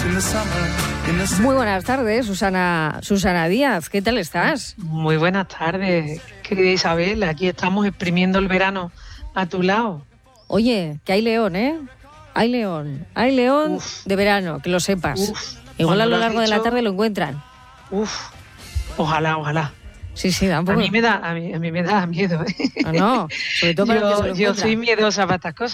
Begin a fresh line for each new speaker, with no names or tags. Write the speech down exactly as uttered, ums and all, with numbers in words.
Muy buenas tardes, Susana, Susana Díaz, ¿qué tal estás?
Muy buenas tardes, querida Isabel, aquí estamos exprimiendo el verano a tu lado.
Oye, que hay león, ¿eh? Hay león, hay león Uf. de verano, que lo sepas. Uf. Igual a lo largo de la tarde lo encuentran.
Uf, ojalá, ojalá.
Sí, sí, da un poco.
A mí me da, a mí, a mí me da miedo, ¿eh?
No, no, sobre todo para
yo,
que se lo
yo soy miedosa para estas cosas.